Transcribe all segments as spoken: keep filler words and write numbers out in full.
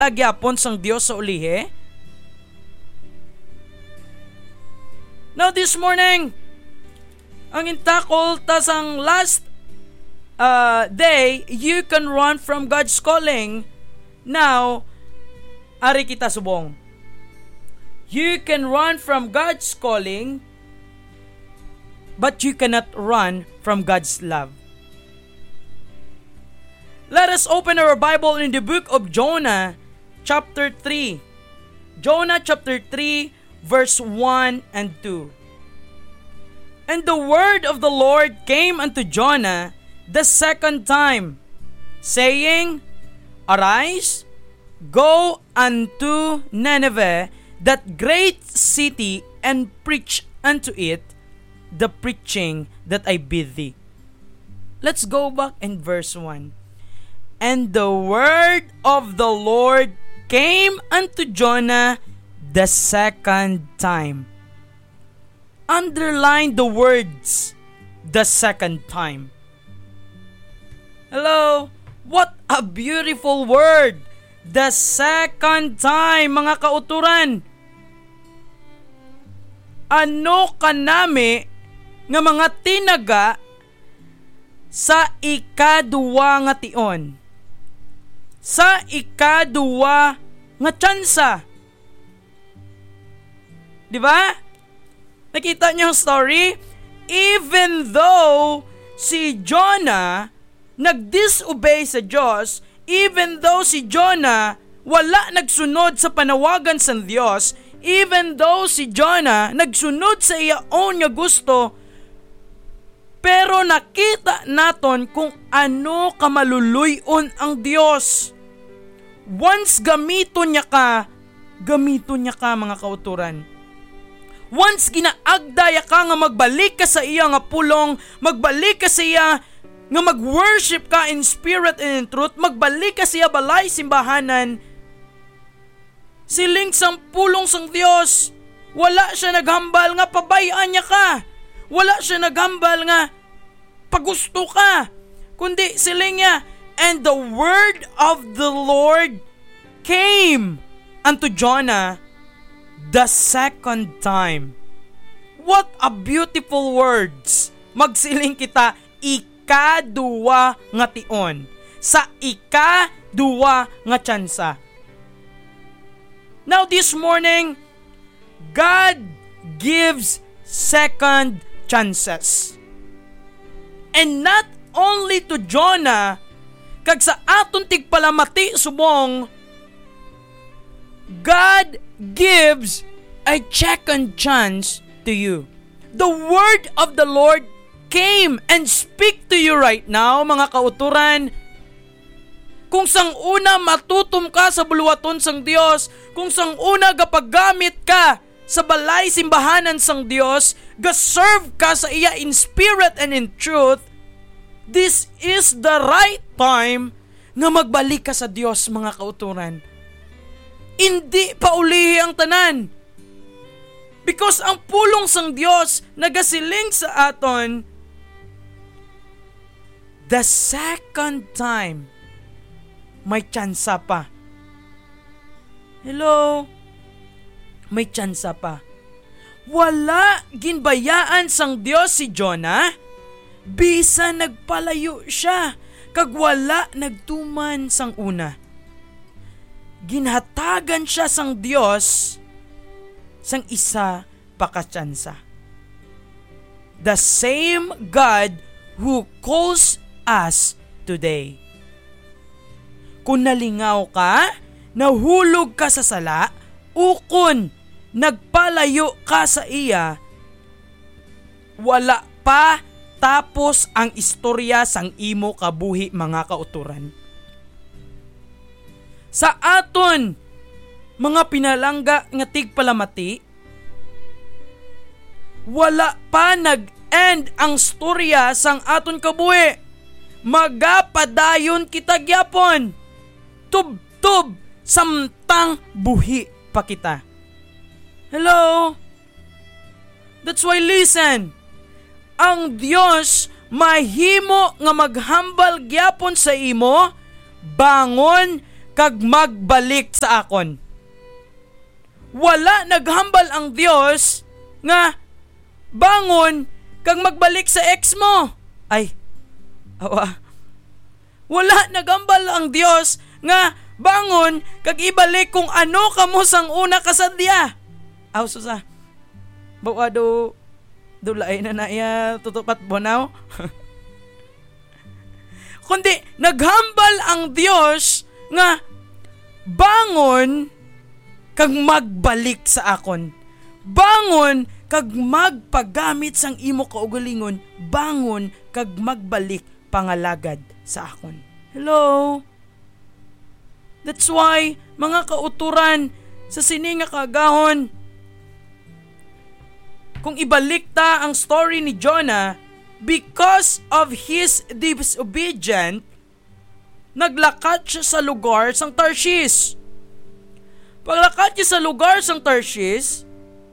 Agyapon sang Dios sa ulihe. Now this morning, ang intakol tas ang last uh, day, you can run from God's calling. Now, ari kita subong. You can run from God's calling, but you cannot run from God's love. Let us open our Bible in the book of Jonah, chapter three. Jonah chapter three, verse one and two. And the word of the Lord came unto Jonah the second time, saying, Arise, go unto Nineveh, that great city, and preach unto it the preaching that I bid thee. Let's go back in verse one. And the word of the Lord came unto Jonah the second time. Underline the words, the second time. Hello? What a beautiful word! The second time, mga kauturan. Ano kanami nga mga tinaga sa ikaduwa nga tion? Sa ikaduwa nga tsansa. Di ba? Nakita niyo ang story? Even though si Jonah nag-disobey sa Diyos, even though si Jonah wala nagsunod sa panawagan sa Diyos, even though si Jonah nagsunod sa iya own nga gusto, pero nakita naton kung ano kamaluluyon ang Diyos. Once gamito niya ka, gamito niya ka, mga kauturan. Once ginaagdaya ka nga magbalik ka sa iya nga pulong, magbalik ka sa iya nga mag-worship ka in spirit and in truth, magbalik ka sa iya balay simbahanan, siling sang pulong sang Diyos, wala siya naghambal nga pabayaan niya ka. Wala siya naghambal nga pagusto ka, kundi siling niya, and the word of the Lord came unto Jonah the second time. What a beautiful words. Magsiling kita, ikaduwa nga tion. Sa ikaduwa nga tsansa. Now this morning, God gives second chances. And not only to Jonah, kag sa aton tigpalamati subong, God gives a second chance to you. The word of the Lord came and speak to you right now, mga kauturan. Kung sang una matutom ka sa buluwaton sang Dios, kung sang una gapaggamit ka sa balay simbahanan sang Dios, ga-serve ka sa iya in spirit and in truth, this is the right time nga magbalik ka sa Dios, mga kauturan. Hindi pa ulihi ang tanan. Because ang pulong sang Dios nagasiling sa aton, the second time, may tsansa pa. Hello? May tsansa pa. Wala ginbayaan sang Dios si Jonah, bisa nagpalayo siya, kag wala nagtuman sang una. Ginhatagan siya sang Dios sang isa pakatsansa. The same God who calls us today. Kung nalingaw ka, nahulog ka sa sala, ukon, nagpalayo ka sa iya, wala pa tapos ang istorya sang imo kabuhi, mga kauturan. Sa aton, mga pinalangga nga tigpalamati, wala pa nag-end ang storya sang aton kabuhi. Magapadayon kita gyapon. Tub-tub samtang buhi pa kita. Hello? That's why listen. Ang Diyos mahimo nga maghambal gyapon sa imo, bangon kag magbalik sa akon. Wala naghambal ang Dios nga bangon kag magbalik sa ex mo. Ay, awa. Wala naghambal ang Dios nga bangon kag ibalik kung ano kamo sang una kasadya. Aw susa. Bawa do dulay na na iya tutupat bonaw. Kundi naghambal ang Dios nga bangon kag magbalik sa akon. Bangon kag magpagamit sang imo kaugalingon. Bangon kag magbalik pangalagad sa akon. Hello? That's why mga kauturan sa sini nga kagahon, kung ibalik ta ang story ni Jonah, because of his disobedience, naglakat siya sa lugar sang Tarshish. Paglakat niya sa lugar sang Tarshish,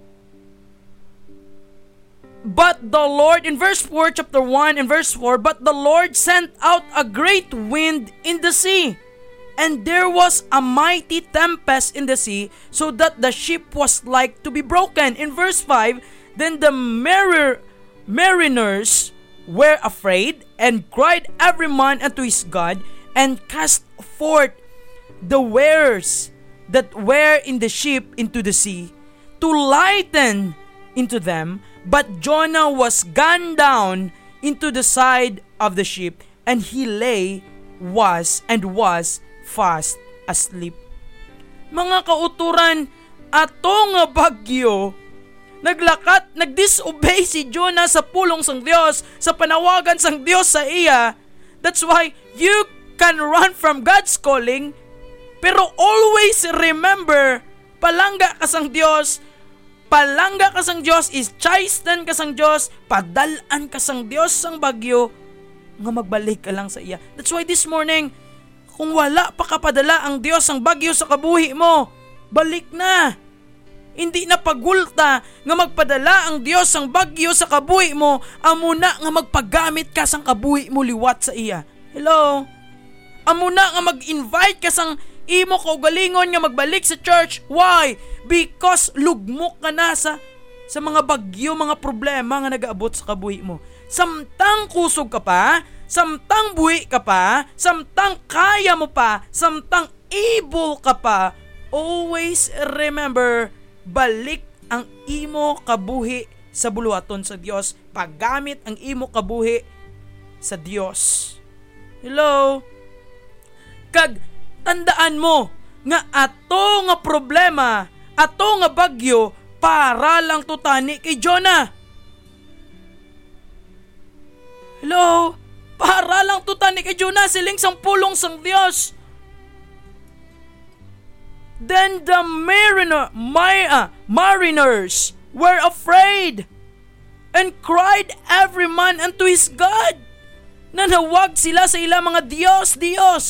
but the Lord, in verse four, chapter one, in verse four, but the Lord sent out a great wind in the sea, and there was a mighty tempest in the sea, so that the ship was like to be broken. In verse five, then the mar- mariners were afraid, and cried every man unto his God, and cast forth the wares that were in the ship into the sea, to lighten into them. But Jonah was gone down into the side of the ship, and he lay, was, and was fast asleep. Mga kauturan, ato nga bagyo, naglakat, nagdisobey si Jonah sa pulong sang Dios, sa panawagan sang Dios sa iya. That's why you can run from God's calling, pero always remember, palangga ka sang Dios, palangga ka sang Dios, is chasten ka sang Dios, padalan ka sang Dios sang bagyo, nga magbalik ka lang sa iya. That's why this morning, kung wala pa kapadala ang Dios ang bagyo sa kabuhi mo, balik na. Hindi na pagulta nga magpadala ang Dios ang bagyo sa kabuhi mo, amo na nga magpagamit ka sang kabuhi mo liwat sa iya. Hello? Amo na nga mag-invite ka sang imo kaugalingon nga magbalik sa church. Why? Because lugmok ka na sa, sa mga bagyo, mga problema nga nag-aabot sa kabuhi mo. Samtang kusog ka pa, samtang buhi ka pa, samtang kaya mo pa, samtang able ka pa, always remember, balik ang imo kabuhi sa buluhaton sa Dios, paggamit ang imo kabuhi sa Dios. Hello? Kag tandaan mo nga ato nga problema, ato nga bagyo, para lang tutani kay Jonah. Hello? Para lang tutani kay Jonah, siling sang pulong sang Dios. Then the mariner, my, uh, mariners were afraid, and cried every man unto his God. Nanawag sila sa ilang mga Diyos, Diyos.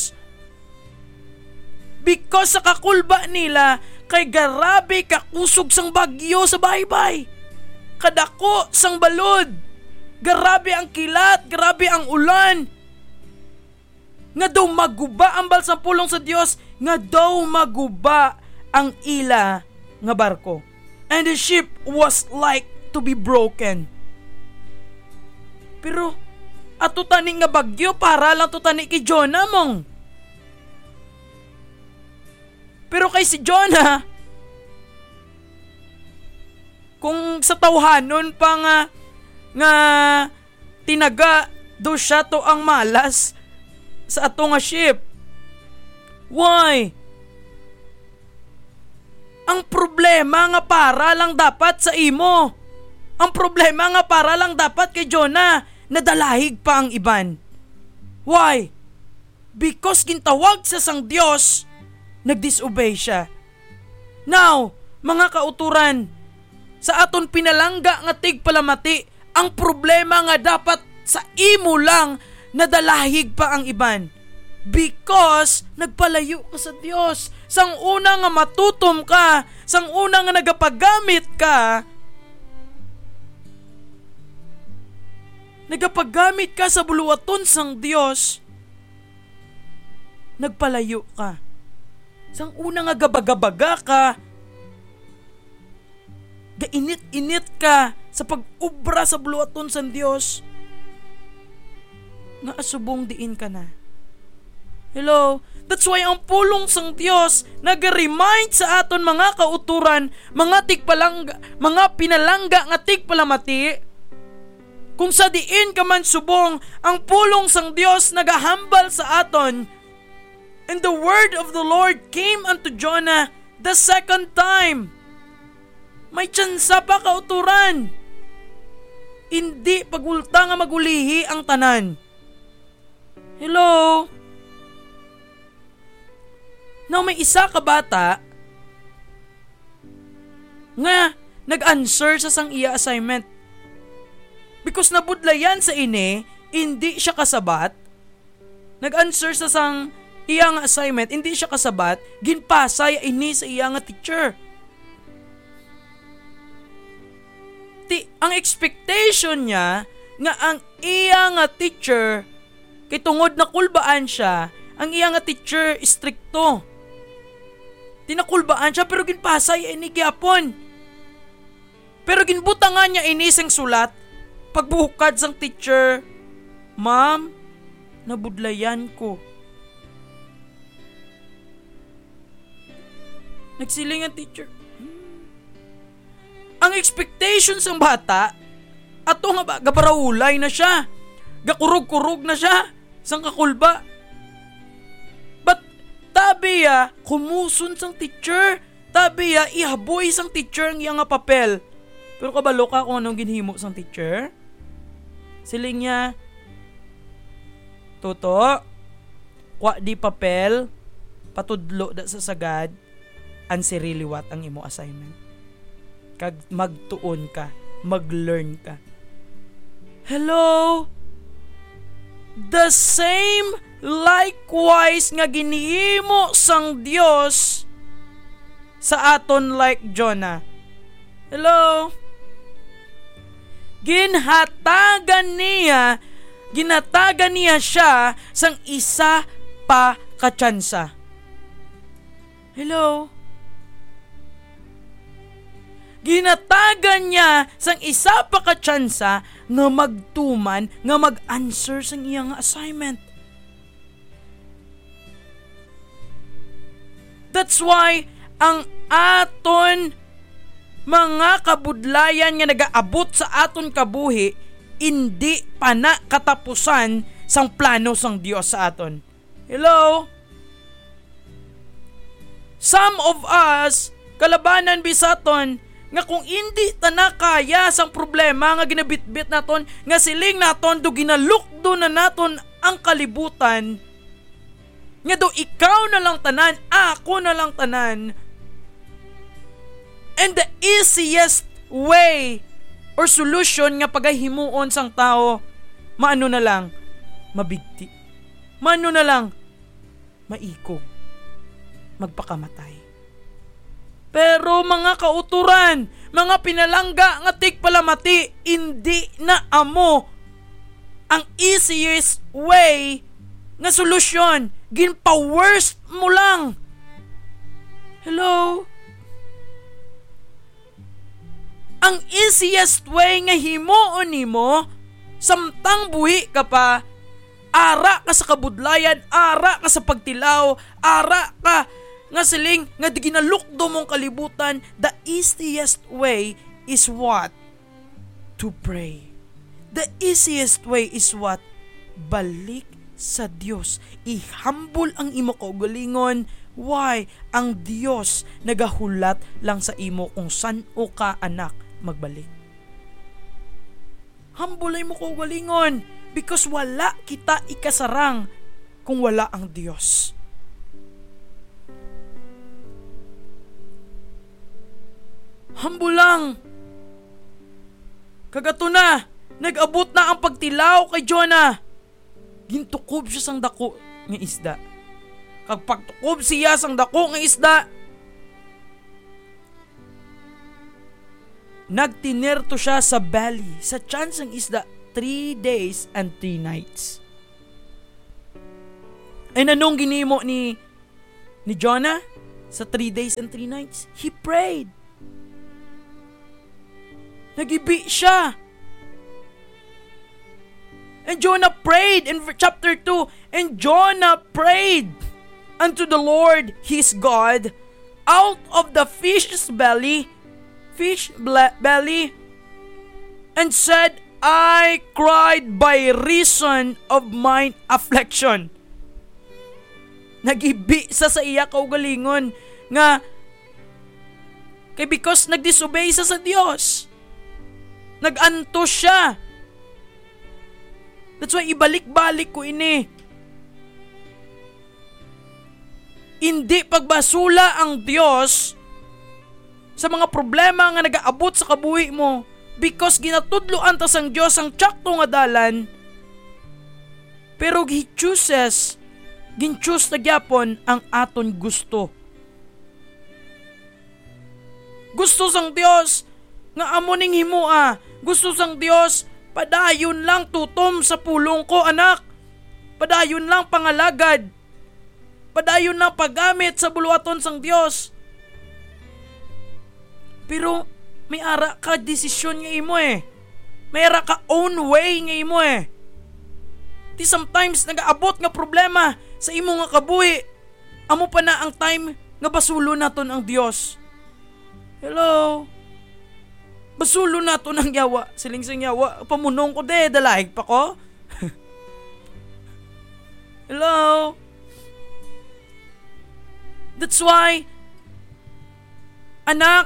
Because sa kakulba nila, kay garabe kakusog sang bagyo sa baybay. Kadako sang balod. Garabe ang kilat, garabe ang ulan. Nga daw maguba ang balsang pulong sa Dios, nga daw maguba ang ila nga barko. And the ship was like to be broken. Pero ato tani nga bagyo, para lang to tani kay Jonah mong. Pero kay si Jonah, kung sa tawhanon pa nga nga tinaga do siya to ang malas sa ato nga ship. Why? Ang problema nga para lang dapat sa imo. Ang problema nga para lang dapat kay Jonah, nadalahig pa ang iban. Why? Because gintawag sa sang Dios, nagdisobey siya. Now, mga kauturan, sa aton pinalangga nga tigpalamati, ang problema nga dapat sa imo lang, nadalahig pa ang iban. Because nagpalayo ka sa Dios. Sang una nga matutom ka, sang una nga nagapagamit ka, nagapagamit ka sa buluwaton sang Dios, nagpalayo ka. Sang una nga gabagabaga ka, gainit-init ka sa pag-ubra sa buluaton sa Dios, nga asubong diin ka na. Hello? That's why ang pulong sang Dios nag-remind sa aton mga kauturan, mga tigpalangga, mga pinalangga nga tigpalamati, kung sa diin ka man subong, ang pulong sang Dios nagahambal sa aton. And the word of the Lord came unto Jonah the second time. May tsansa pa kauturan. Hindi pagulta nga magulihi ang tanan. Hello? Now may isa ka bata nga nag-answer sa sang iya assignment. Because nabudlayan sa ini, hindi siya kasabat. Nag-answer sa sang iya nga assignment, hindi siya kasabat, ginpasay ini sa iya nga teacher. Ti, ang expectation niya nga ang iya nga teacher, kay tungod na kulbaan siya, ang iya nga teacher stricto. Tinakulbaan siya pero ginpasay ini gyapon. Pero ginbutangan niya ini sang sulat, pagbuhukad sang teacher, "Ma'am, nabudlayan ko." Nagsiling ang teacher. Hmm. Ang expectations ng bata, ato nga ba, gabarawulay na siya. Gakurog-kurog na siya. Sang kakulba. But, tabi ya, kumusun sang teacher. Tabi ya, ihaboy sang teacher ang iyang nga papel. Pero kabalo ka kung anong ginhimo sang teacher? Siling niya, "Toto, kwa di papel, patudlo da sa sagad, ansiriliwat ang imo assignment. Kag magtuon ka, mag-learn ka." Hello? The same likewise nga ginhimo sang Dios sa aton like Jonah. Hello? Ginhatagan niya, ginatagan niya siya sang isa pa katsansa. Hello? Ginatagan niya sang isa pa katsansa nga magtuman, nga mag-answer sang iyang assignment. That's why ang aton mga kabudlayan nga nagaabot sa aton kabuhi, hindi pa na katapusan sang plano sang Dios sa aton. Hello? Some of us, kalabanan bisaton, nga kung hindi ta na kaya sang problema nga ginabitbit naton, nga siling naton do ginalukdo na naton ang kalibutan, nga do ikaw na lang tanan, ako na lang tanan, and the easiest way or solution nga pagahimuon sang tao, maano na lang, mabigti. Maano na lang, maikog. Magpakamatay. Pero mga kauturan, mga pinalangga nga tigpalamati, hindi na amo ang easiest way nga solusyon. Ginpa-worst mo lang. Hello? Ang easiest way nga himuon nimo, samtang buhi ka pa, ara ka sa kabudlayan, ara ka sa pagtilaw, ara ka nga siling nga di ginalukdo mong kalibutan, the easiest way is what? To pray. The easiest way is what? Balik sa Dios. Ihambol ang imo kaugalingon. Why? Ang Dios nagahulat lang sa imo kung san o ka anak magbalik. Hambulay mo kaugalingon because wala kita ikasarang kung wala ang Dios. Humble lang. Kagato na, nag-abot na ang pagtilaw kay Jonah. Gintukob siya sang dako nga isda. Kag pagtukob siya sang dako nga isda, nagtinerto siya sa belly, sa tiyan sang isda, three days and three nights. Ay nanong ginimo ni ni Jonah? sa three days and three nights? He prayed. Nagibi siya. And Jonah prayed in chapter two. And Jonah prayed unto the Lord his God out of the fish's belly, fish belly, and said, I cried by reason of mine affliction. Nagibi sa sa iya kaugalingon nga kay because nagdisobey sa sa Dios. Naganto siya. That's why ibalik-balik ko ini. Hindi pagbasula ang Dios sa mga problema nga nagaabot sa kabuhi mo because ginatudloan ta sang Dios ang tsakto nga dalan, pero He chooses gin-choose na gyapon ang aton gusto. Gusto sang Dios nga amo ning himua. Gusto sang Dios padayon lang tutom sa pulong ko, anak. Padayon lang pangalagad. Padayon lang paggamit sa buluaton sang Dios. Pero may ara ka desisyon nga imo eh. May ara ka own way nga imo eh. Ti sometimes nagaabot nga problema sa imo nga kabuhi. Amo pa na ang time nga basulo naton ang Dios. Hello. Basulo naton ang yawa. Siling sing yawa. Pamunong ko de, dalahig pa ko. Hello. That's why, anak,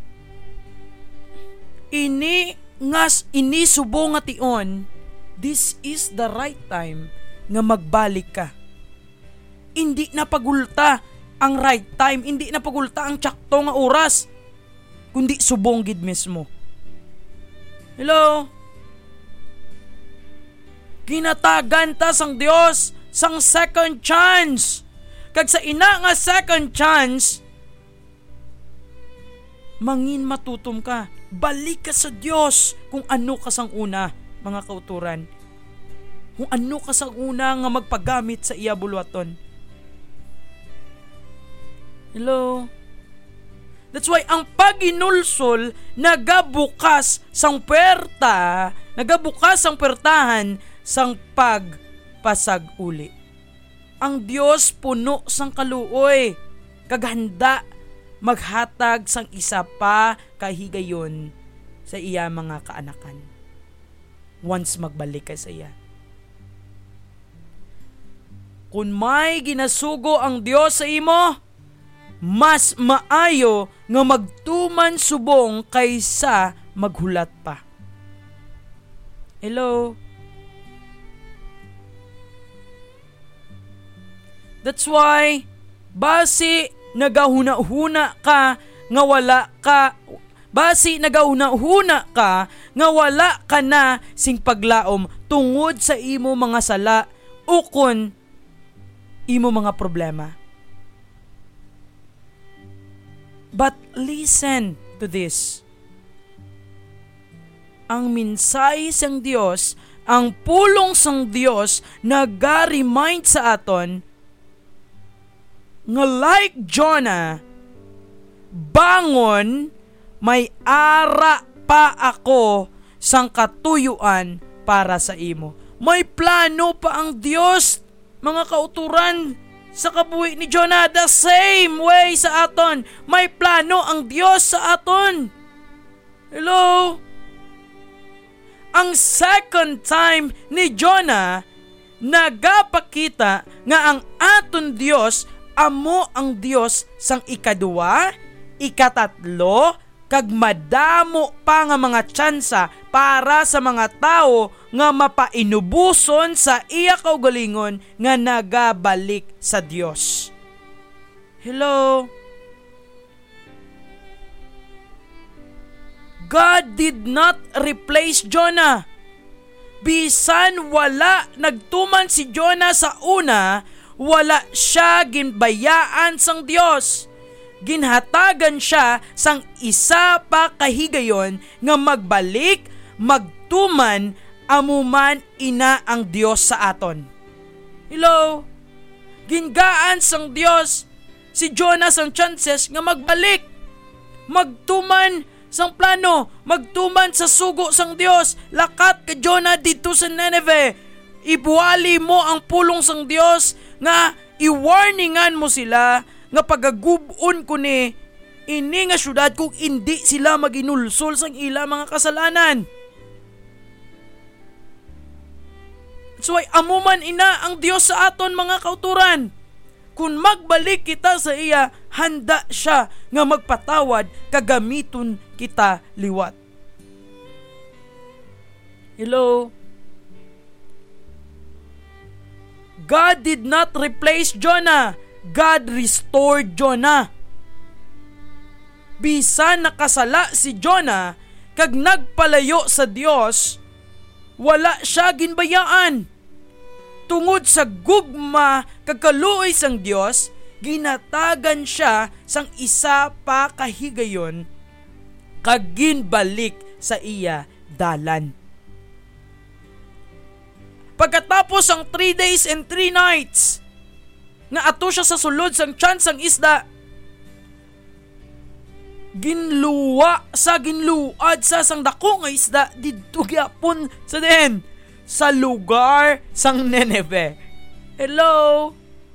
ini ngas ini subo nga tion, this is the right time nga magbalik ka. Hindi na pagulta ang right time, hindi na pagulta ang tsakto nga oras, kundi subong gid mismo. Hello? Ginatagan ta sang Dios sang second chance. Kag sa ina nga second chance, mangin matutom ka. Balik ka sa Dios kung ano ka sang una, mga kauturan. Kung ano ka sang una nga magpagamit sa iya buluaton. Hello? That's why ang paginulsol nagabukas sang puwerta, nagabukas sang puwertahan sang pagpasag uli. Ang Dios puno sang kaluoy, kaghanda maghatag sang isa pa kahigayon sa iya mga kaanakan. Once magbalik ka sa iya. Kung may ginasugo ang Dios sa imo, mas maayo nga magtuman subong kaysa maghulat pa. Hello? That's why, basi nagahuna-huna ka nga wala ka, basi nagahuna-huna ka nga wala ka na sing paglaom tungod sa imo mga sala ukon imo mga problema. But listen to this. Ang mensahe sang Dios, ang pulong sang Dios naga-remind sa aton nga like Jonah, bangon, may ara pa ako sang katuyuan para sa imo. May plano pa ang Dios, mga kauturan, sa kabuhi ni Jonah. The same way sa aton, may plano ang Dios sa aton. Hello? Ang second time ni Jonah, nagapakita nga ang aton Dios amo ang Dios sang ikaduwa, ikatatlo, kag madamo pa nga mga tsansa para sa mga tao nga mapainubuson sa iya kaugalingon nga nagabalik sa Dios. Hello? God did not replace Jonah. Bisan wala nagtuman si Jonah sa una, wala siya ginbayaan sang Dios. Ginhatagan siya sang isa pa kahigayon nga magbalik, magtuman, amuman ina ang Dios sa aton. Hello? Gingaan sang Dios si Jonah sang chances nga magbalik. Magtuman sang plano, magtuman sa sugo sang Dios. Lakat ka Jonah dito sa Nineveh. Ibuali mo ang pulong sang Dios nga i-warningan mo sila nga pagagubon ko ni ini nga syudad kung hindi sila maginulsol sang ila mga kasalanan. So ay amuman ina ang Dios sa aton mga kauturan. Kung magbalik kita sa iya, handa siya nga magpatawad kagamiton kita liwat. Hello? God did not replace Jonah. God restored Jonah. Bisan nakasala si Jonah kag nagpalayo sa Dios, wala siya ginbayaan. Tungod sa gugma kag kaluoy sang Dios, ginatagan siya sang isa pa kahigayon kag ginbalik sa iya dalan. Pagkatapos ang three days and three nights nga ato siya sa sulod sang tiyan sang isda, ginluwa sa ginluad sa sang dako nga isda didto gyapon sa den sa lugar sang Nineveh. Hello?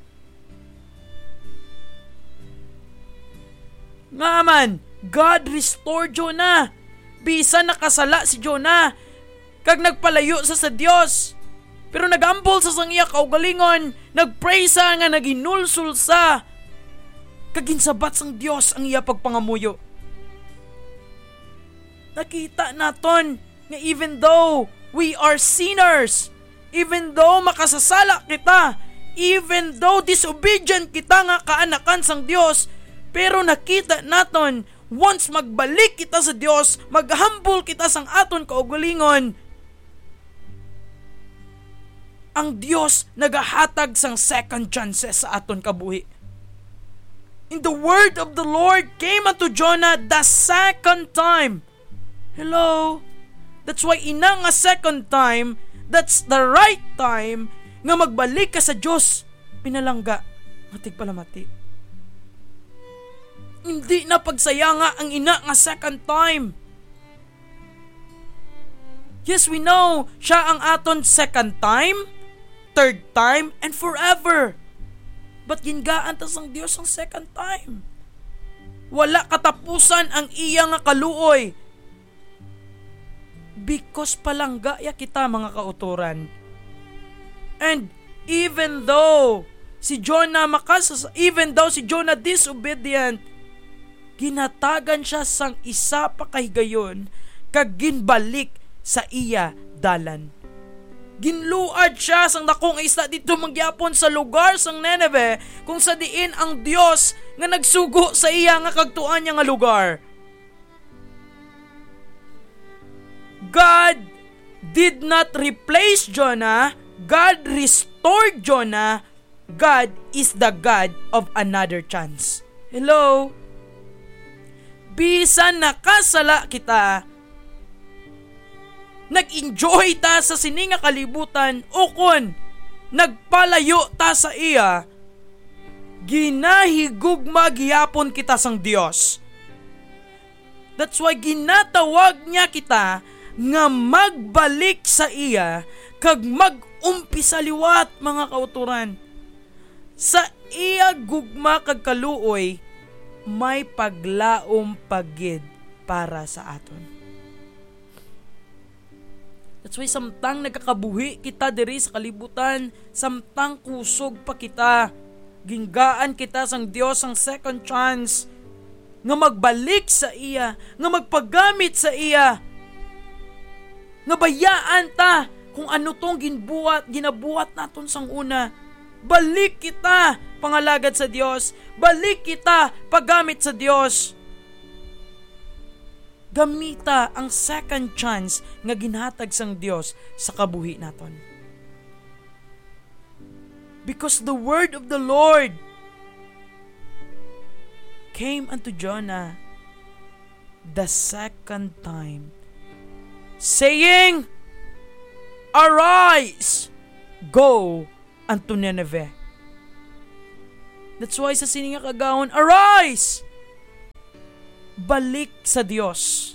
Nga man, God restored Jonah. Bisan nakasala si Jonah kag nagpalayo sa sa Dios. Pero nagambol sa sang iya kaugalingon, nagpray sa nga naginulsul sa kag ginsabat sang Dios ang iya pagpangamuyo. Nakita naton nga even though we are sinners, even though makasasala kita, even though disobedient kita nga kaanakan sang Dios, pero nakita naton once magbalik kita sa Dios, maghambol kita sang aton kaugalingon, ang Dios nagahatag sang second chances sa aton kabuhi. In the word of the Lord came unto Jonah the second time. Hello? That's why ina nga second time, that's the right time nga magbalik ka sa Diyos. Pinalangga, matig palamati. Hindi na pagsayanga ang ina nga second time. Yes, we know, siya ang aton second time, third time, and forever. But gingaan tas ang Diyos ang second time. Wala katapusan ang iya nga kaluoy. Because palangga ya kita mga kauturan. And even though si Jonah makasas, even though si Jonah disobedient, ginatagan siya sang isa pa kahigayon kag ginbalik sa iya dalan. Ginluad siya sang dakong isda dito mangyapon sa lugar sang Nineveh kung sa diin ang Dios nga nagsugo sa iya nga kagtuan niya nga lugar. God did not replace Jonah. God restored Jonah. God is the God of another chance. Hello? Bisan nakasala kita, nag-enjoy ta sa sininga kalibutan, ukon nagpalayo ta sa iya, ginahigugma gihapon kita sang Dios. That's why ginatawag niya kita nga magbalik sa iya kag mag-umpisa liwat mga kauturan. Sa iya gugma kag kaluoy, may paglaom pagid para sa aton. That's why samtang nagkakabuhi kita diri sa kalibutan, samtang kusog pa kita, ginggaan kita sang Dios ang second chance nga magbalik sa iya, nga magpagamit sa iya, nga bayaan ta kung ano tong ginbuhat, ginabuhat naton sang una. Balik kita pangalagad sa Dios, balik kita paggamit sa Dios. Gamita ang second chance nga ginhatag sang Dios sa kabuhi naton. Because the word of the Lord came unto Jonah the second time, saying, Arise, go unto Nineveh. That's why sa sininga kagawon, arise! Balik sa Dios.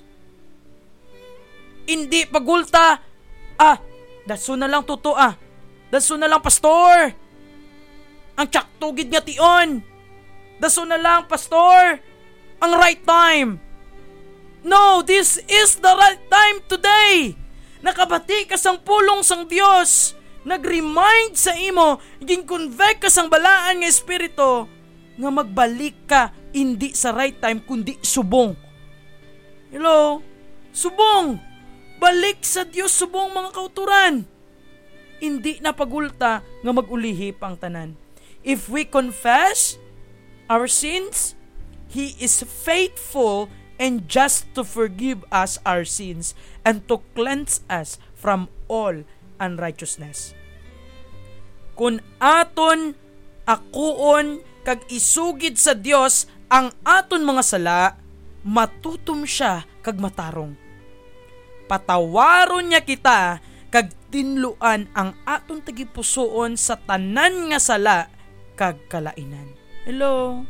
Hindi pagulta, ah, daso na lang tuto ah. Daso na lang pastor. Ang tsaktugid nga tion. Daso na lang pastor. Ang right time. No, this is the right time today. Nakabati ka sang pulong sang Dios. Nag-remind sa imo, gin-convect ka sang balaan nga espiritu nga magbalik ka hindi sa right time kundi subong. Hello? Subong. Balik sa Dios subong mga kauturan. Hindi na pagulta nga magulihip ang tanan. If we confess our sins, He is faithful and just to forgive us our sins and to cleanse us from all unrighteousness. Kung aton akuon kag isugid sa Dios ang aton mga sala, matutom siya kag matarong. Patawaron niya kita kag tinluan ang aton tagipusoon sa tanan nga sala kag kalainan. Hello?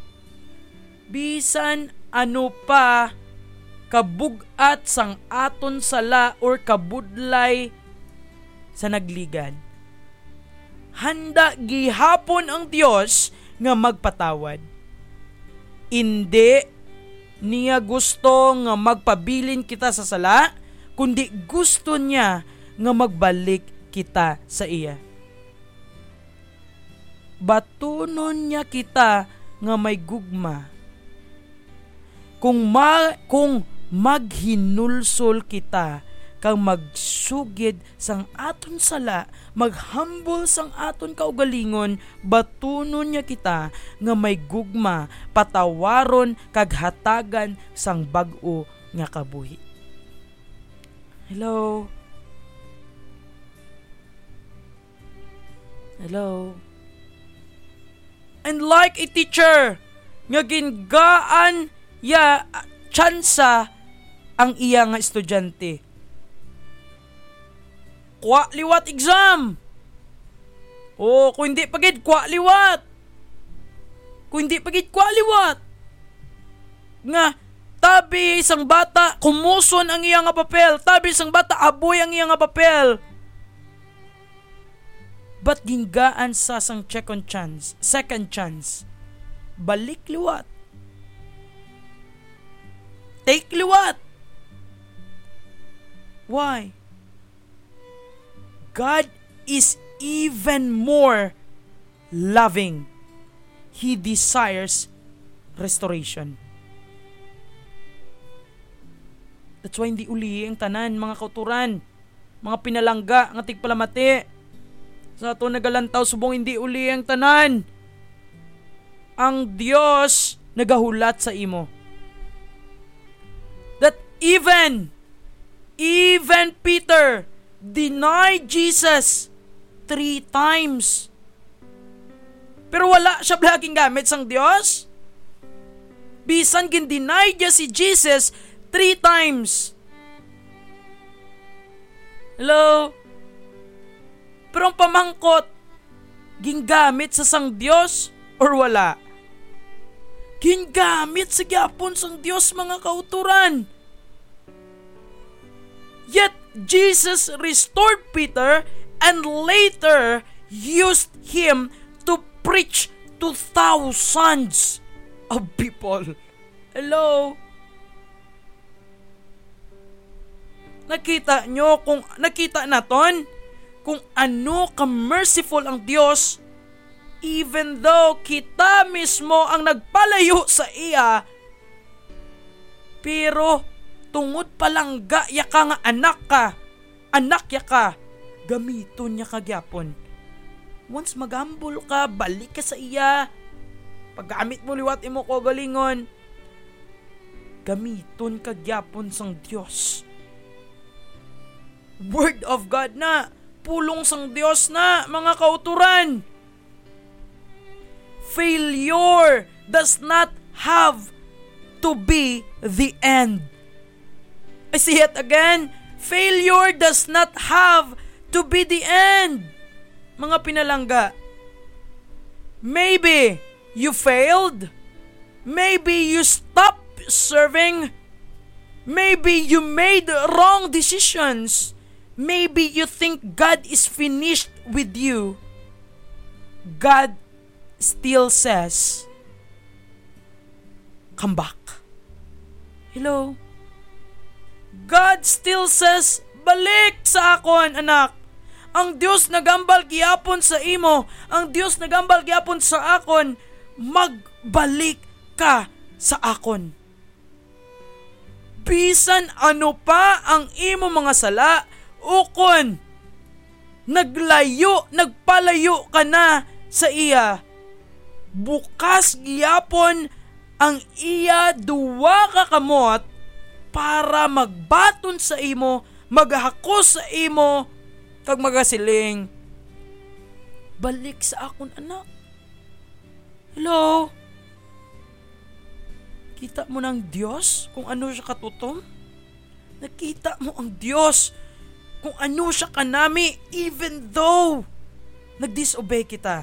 Bisan ano pa kabugat sang aton sala or kabudlay sa nagligan, handa gihapon ang Dios nga magpatawad. Indi niya gusto nga magpabilin kita sa sala, kundi gusto niya nga magbalik kita sa iya. Batunon niya kita nga may gugma. Kung ma kung maghinulsol kita kang magsugid sang aton sala, maghambol sang aton kaugalingon, batunon niya kita nga may gugma, patawaron kag hatagan sang bag-o nga kabuhi. Hello? Hello? And like a teacher, nga gingaan ya tsansa ang iya nga estudyante. Kwa liwat exam. O kung hindi pagid kwa liwat. Kung hindi pagid kwa liwat. Nga tabi isang bata kumuson ang iya nga papel, tabi isang bata aboy ang iya nga papel. But gingaan sa sang second chance, second chance. Balik liwat. Take liwat. Why? God is even more loving. He desires restoration. That's why hindi uli ang tanan, mga kauturan, mga pinalangga, nga tigpalamati. Sa ato nagalantaw subong hindi uli ang tanan. Ang Dios nagahulat sa imo. That even, even Peter denied Jesus three times. Pero wala siya laging gamit sang Dios. Bisan gin-deny niya si Jesus three times. Hello? Pero ang pamangkot, gingamit sa sang Dios or wala? Gingamit sa gyapon sang Dios, mga kauturan. Yet, Jesus restored Peter and later used him to preach to thousands of people. Hello? Nakita nyo kung nakita naton kung ano ka-merciful ang Diyos, even though kita mismo ang nagpalayo sa iya, pero tungod palang gaya ka nga anak ka, anak ya ka, gamiton niya kagyapon. Once magambol ka, balik ka sa iya, paggamit mo liwat imo ko galingon, gamiton kagyapon sang Diyos. Word of God na, pulong sang Diyos na, mga kauturan. Failure does not have to be the end. I say it again. Failure does not have to be the end. Mga pinalangga. Maybe you failed. Maybe you stopped serving. Maybe you made wrong decisions. Maybe you think God is finished with you. God still says, come back. Hello? God still says, balik sa akon, anak. Ang Diyos nagambal gyapon sa imo. Ang Diyos nagambal gyapon sa akon. Magbalik ka sa akon. Bisan ano pa ang imo mga sala, ukon, naglayo, nagpalayo ka na sa iya. Bukas gyapon ang iya duwa ka kamot para magbaton sa imo, maghakos sa imo, kag magasiling, balik sa akon, anak. Hello? Kita mo ng Diyos kung ano siya katutom? Nakita mo ang Diyos kung ano siya kanami even though nag-disobey kita.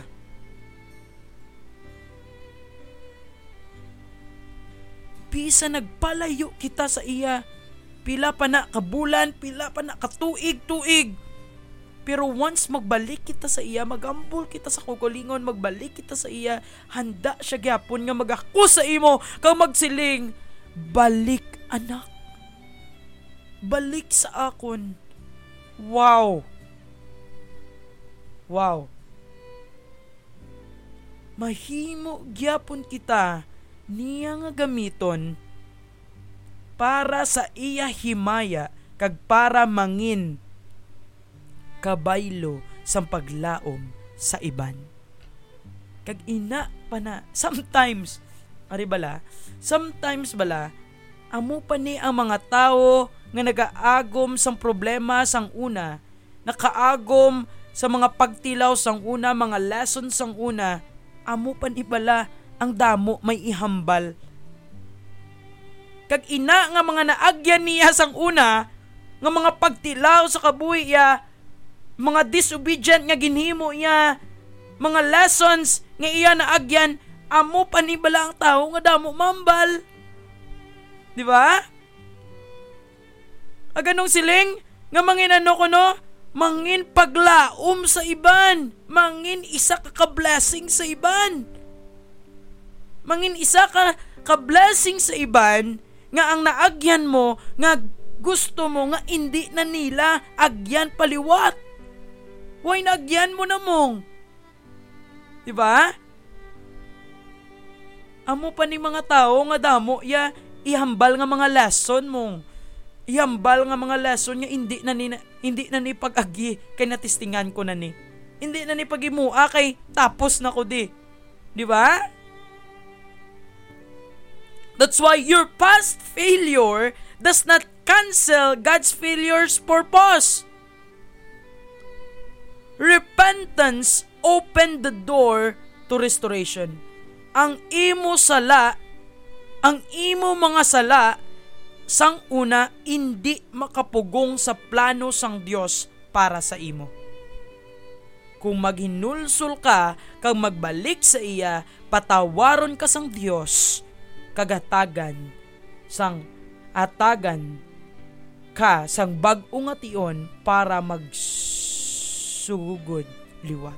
Bisa nagpalayo kita sa iya. Pila pa na kabulan, pila pa na katuig-tuig. Pero once magbalik kita sa iya, magambol kita sa kukulingon, magbalik kita sa iya, handa siya gyapon nga magako sa imo, kang magsiling, balik anak. Balik sa akon. Wow. Wow. Mahimo gyapon kita niya nga gamiton para sa iya himaya kag para mangin kabaylo sang paglaom sa iban. Kag ina pa na, sometimes, ari bala, sometimes bala, amo pa ni ang mga tao nga nagaagom sang problema sang una, nakaagom sa mga pagtilaw sang una, mga lessons sang una, amo pa ni bala ang damo may ihambal. Kag ina nga mga naagyan niya sang una, nga mga pagtilaw sa kabuhi ya, mga disobedient nga ginhimo niya, mga lessons nga iya naagyan, amo panibala ang tao nga damo mambal. Di ba? Aganong siling nga mangin ano ko no, mangin paglaom sa iban, mangin isa ka ka-blessing sa iban. Mangin isa ka ka-blessing sa iban nga ang naagyan mo nga gusto mo nga hindi na nila agyan paliwat. Why nagyan mo na mong? Diba? Amo pa ni mga tao nga damo ya ihambal nga mga lesson mong. Ihambal nga mga lesson nga hindi na ni hindi na ni pag-agi kay natistingan ko na ni. Hindi na ni pagimua kay tapos na ko di. Diba? That's why your past failure does not cancel God's failure's purpose. Repentance opened the door to restoration. Ang imo sala, ang imo mga sala, sang una, hindi makapugong sa plano sang Dios para sa imo. Kung maghinulsol ka, kag magbalik sa iya, patawaron ka sang Dios, kagatagan, sang atagan ka sang bag-o nga tion para mag sugod liwat.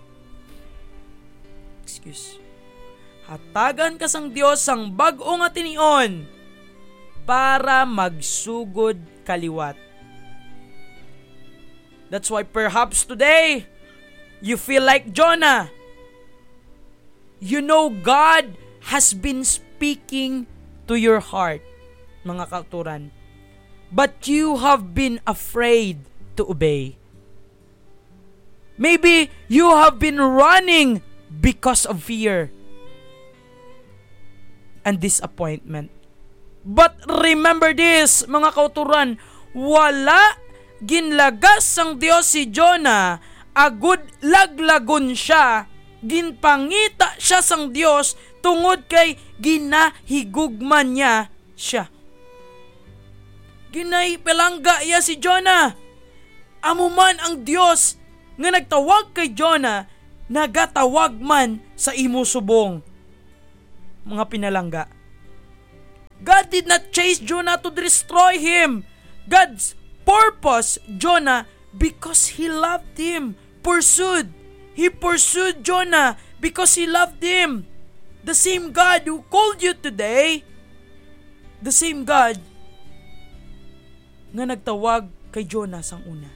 Excuse. Hatagan ka sang Dios sang bag-o nga tinion para magsugod kaliwat. That's why perhaps today you feel like Jonah. You know God has been speaking to your heart, mga kauturan, but you have been afraid to obey. Maybe you have been running because of fear and disappointment. But remember this, mga kauturan, wala ginlagas sang Dios si Jonah, agud laglagon siya, ginpangita siya sang Dios tungod kay ginahigugman niya siya. Ginahipelangga iya si Jonah. Amo man ang Dios nga nagtawag kay Jonah, nagatawag man sa imo subong. mga pinalangga. God did not chase Jonah to destroy him. God's purpose, Jonah, because He loved him, pursued. He pursued Jonah because He loved him. The same God who called you today, the same God nga nagtawag kay Jonah sang una.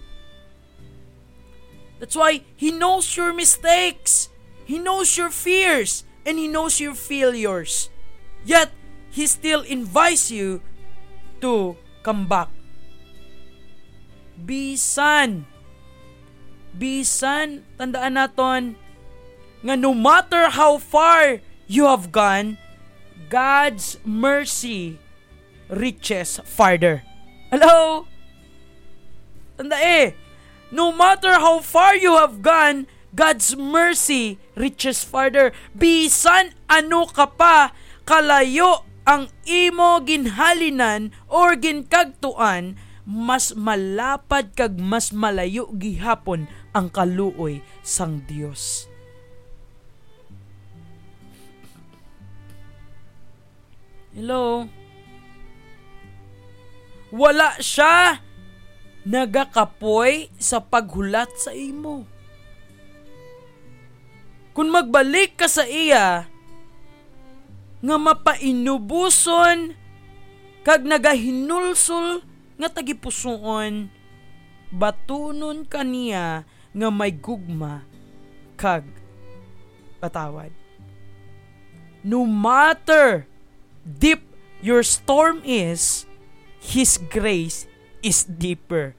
That's why He knows your mistakes. He knows your fears. And He knows your failures. Yet, He still invites you to come back. Bisan. Bisan, tandaan naton nga no matter how far you have gone, God's mercy reaches farther. Hello? Tanda eh, no matter how far you have gone, God's mercy reaches farther. Bisan ano ka pa kalayo ang imo ginhalinan or ginkagtuan, mas malapad kag mas malayo gihapon ang kaluoy sang Dios. Hello? Wala siya nagakapoy sa paghulat sa imo. Kung magbalik ka sa iya, nga mapainubuson, kag nagahinulsol, nga tagipusoon, batunon kaniya nga may gugma, kag patawad. No matter deep your storm is, His grace is deeper.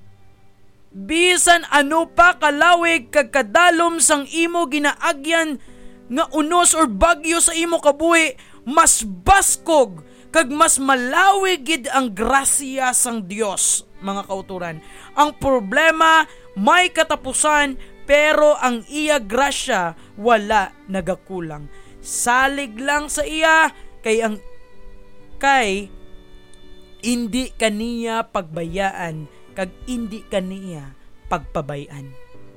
Bisan ano pa kalawig kag kadalom sang imo ginaagyan nga unos or bagyo sa imo kabuhi, mas baskog kag mas malawig gid ang grasya sang Dios, mga kauturan. Ang problema may katapusan, pero ang iya grasya wala nagakulang. Salig lang sa iya kay ang kay hindi kaniya pagbayaan kag hindi kaniya pagpabayan.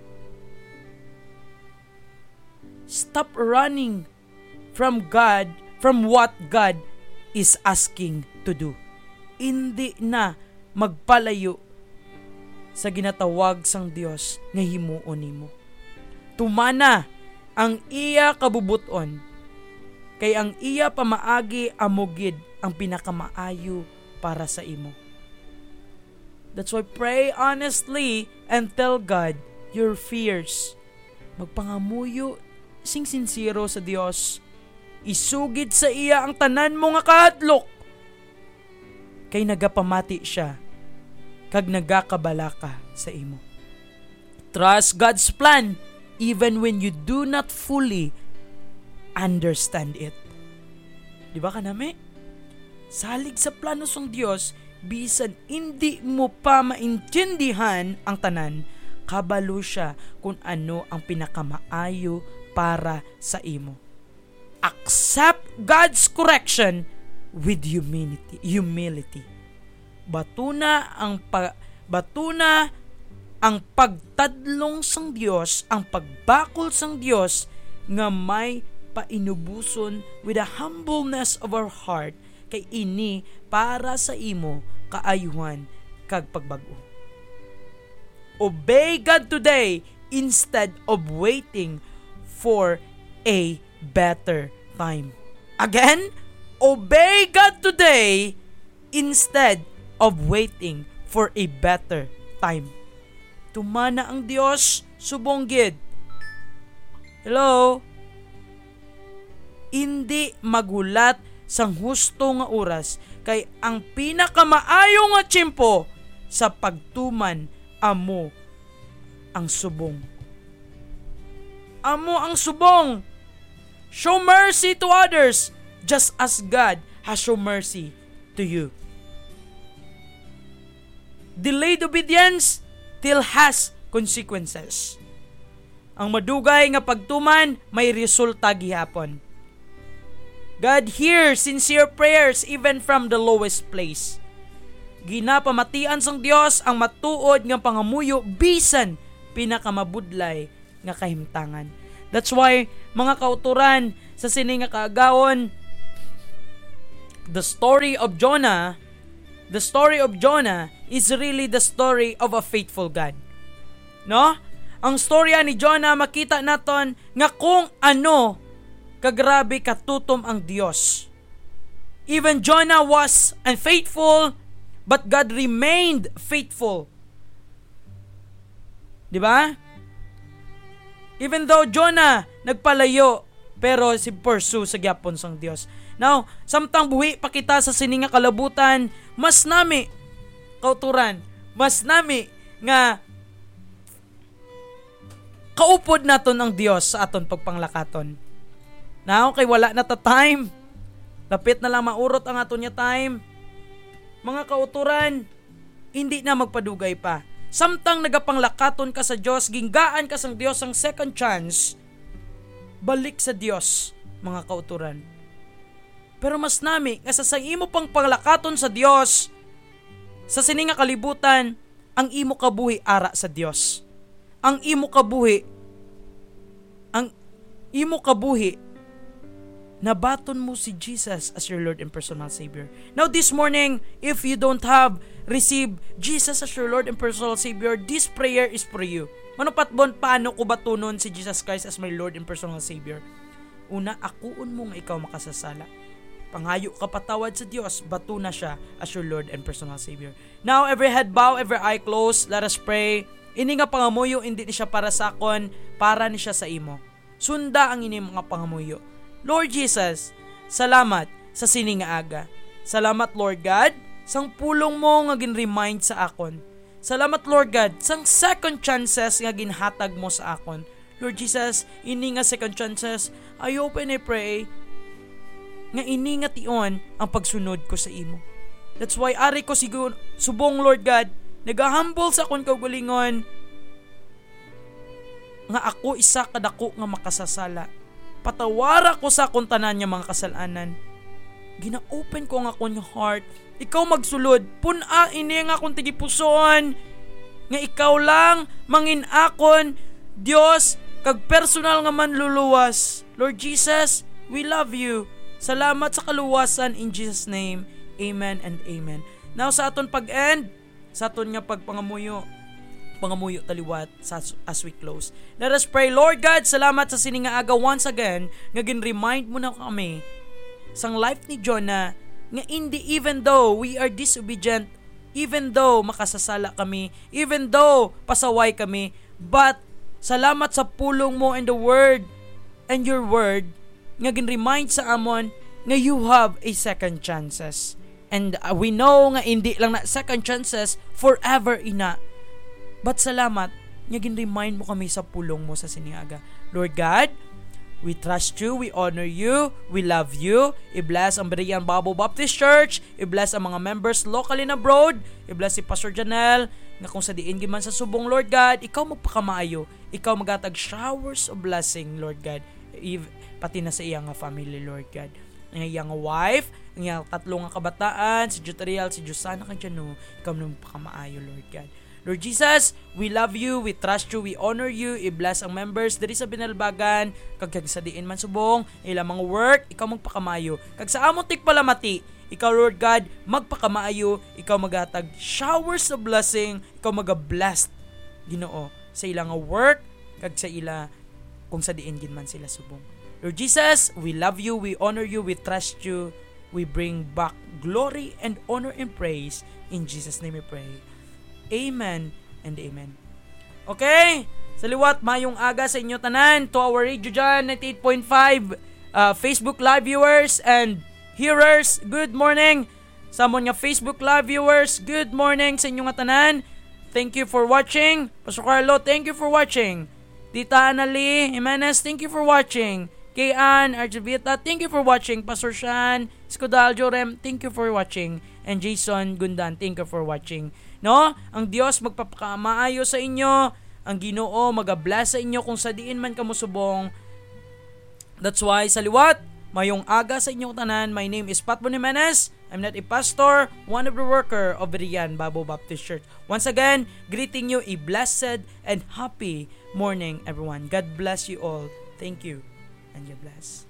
Stop running from God, from what God is asking to do. Hindi na magpalayo sa ginatawag sang Dios nga himuon nimo. Tumana ang iya kabubuton, kay ang iya pamaagi amugid ang pinakamaayo para sa imo. That's why pray honestly and tell God your fears. Magpangamuyo sing sincero sa Dios. Isugid sa iya ang tanan mo nga kahadlok. Kay nagapamati siya kag nagakabalaka sa imo. Trust God's plan even when you do not fully understand it. Di ba kanami? Salig sa plano sang Dios, bisan hindi mo pa maintindihan ang tanan, kabalo siya kung ano ang pinakamaayo para sa imo. Accept God's correction with humility. Humility. Batuna ang pa, batuna ang pagtadlong sang Dios, ang pagbakol sang Dios nga may painubuson with a humbleness of our heart, kay ini para sa imo kaayuhan kag pagbago. Obey God today instead of waiting for a better time. Again, obey God today instead of waiting for a better time. Tumana ang Dios subong gid. Hello? Hindi magulat sang husto nga oras, kay ang pinakamaayo nga tiyempo sa pagtuman amo ang subong. Amo ang subong. Show mercy to others just as God has shown mercy to you. Delayed obedience still has consequences. Ang madugay nga pagtuman may resulta gihapon. God hears sincere prayers even from the lowest place. Ginapamatian sang Dios ang matuod nga pangamuyo bisan pinakamabudlay nga kahimtangan. That's why, mga kauturan, sa sini nga kaagawon, the story of Jonah, the story of Jonah is really the story of a faithful God. No? Ang storya ni Jonah, makita naton nga kung ano kagrabe katutom ang Dios. Even Jonah was unfaithful, but God remained faithful. Di ba? Even though Jonah nagpalayo, pero si pursue sa gyapon sang Dios. Now, samtang buhi pa kita sa sininga kalabutan, mas nami kauturan, mas nami nga kaupod naton ang Dios sa aton pagpanglakaton. Now, kay wala na ta time. Lapit na lang maurot ang aton nya time. Mga kauturan, hindi na magpadugay pa. Samtang nagapanglakaton ka sa Dios, ginggaan ka sang Dios ang second chance, balik sa Dios, mga kauturan. Pero mas nami, nga sa imo pang panglakaton sa Dios, sa sininga kalibutan, ang imo kabuhi ara sa Dios. Ang imo kabuhi, ang imo kabuhi, nabaton mo si Jesus as your Lord and personal Savior. Now this morning, if you don't have received Jesus as your Lord and personal Savior, this prayer is for you. Manupatbon, paano ko batunon si Jesus Christ as my Lord and personal Savior? Una, akuon mo nga ikaw makasasala. Pangayo ka patawad sa Dios, batu na siya as your Lord and personal Savior. Now, every head bow, every eye closed, let us pray. Ini nga pangamuyo, hindi ni siya para sa akon, para ni siya sa imo. Sunda ang ini mga pangamuyo. Lord Jesus, salamat sa sining nga aga. Salamat, Lord God, sang pulong mo nga gin-remind sa akon. Salamat, Lord God, sang second chances nga ginhatag mo sa akon. Lord Jesus, ini nga second chances, I hope and I pray nga ini nga tion ang pagsunod ko sa imo. That's why ari ko siguro subong, Lord God, nagahumble sa akon kaugalingon nga ako isa kadako nga makasasala. Patawara ko sa akong tanan nga mga kasalanan. Gina-open ko ang akong heart. Ikaw magsulod, puna ini nga akong tigipuson, nga ikaw lang mangin akon, Dios, kag personal nga manluluwas. Lord Jesus, we love you. Salamat sa kaluwasan in Jesus' name. Amen and amen. Now sa aton pag-end, sa aton nga pagpangamuyo, pangamuyo taliwat sa, as we close. Let us pray. Lord God, salamat sa sininga aga once again, nga gin-remind mo na kami sang life ni Jonah, nga hindi even though we are disobedient, even though makasasala kami, even though pasaway kami, but salamat sa pulong mo and the word and your word nga gin-remind sa amon nga you have a second chances. And uh, we know nga hindi lang na second chances forever ina. But salamat nga gin-remind mo kami sa pulong mo sa siniaga. Lord God, we trust you, we honor you, we love you. I-bless ang Berean Bible Baptist Church, i-bless ang mga members locally and abroad, i-bless si Pastor Janelle, nga kung sa diin giman sa subong, Lord God, ikaw magpakamaayo, ikaw magatag showers of blessing, Lord God, if, pati na sa iyang family, Lord God. Ang iyang wife, ang iyang tatlong kabataan, si Jutariel, si Jusana Kanjano, ikaw magpakamaayo, Lord God. Lord Jesus, we love you, we trust you, we honor you, i-bless ang members diri sa Binalbagan, kag kag sa diin man subong, ilang mga work, ikaw magpakamayo. Kag sa among tikpalamati, ikaw Lord God, magpakamayo, ikaw magatag showers of blessing, ikaw maga-blessed, Ginoo, sa ilang work, kag sa ila, kung sa diin gin man sila subong. Lord Jesus, we love you, we honor you, we trust you, we bring back glory and honor and praise. In Jesus' name we pray. Amen and amen. Okay? Sa liwat, mayong aga sa inyo tanan. To our radio dyan, ninety-eight point five uh, Facebook live viewers and hearers, good morning. Sa amon nga Facebook live viewers, good morning sa inyo nga tanan. Thank you for watching. Pastor Carlo, thank you for watching. Tita Annalie Jimenez, thank you for watching. Kay Ann Arjavita, thank you for watching. Pastor Shan Escudal Jorem, thank you for watching. And Jason Gundan, thank you for watching. No? Ang Dios magpapakamaayo sa inyo. Ang Ginoo magabless sa inyo kung sa diin man kamo subong. That's why sa liwat, mayong aga sa inyong tanan. My name is Pat Jimenez. I'm not a pastor, one of the worker of Berean Bible Baptist Church. Once again, greeting you a blessed and happy morning, everyone. God bless you all. Thank you, and God bless.